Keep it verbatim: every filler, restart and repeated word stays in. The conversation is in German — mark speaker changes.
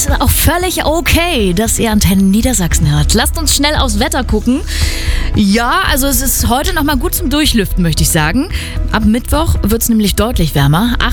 Speaker 1: ist auch völlig okay, dass ihr Antennen Niedersachsen hört. Lasst uns schnell aufs Wetter gucken. Ja, also es ist heute nochmal gut zum Durchlüften, möchte ich sagen. Ab Mittwoch wird es nämlich deutlich wärmer.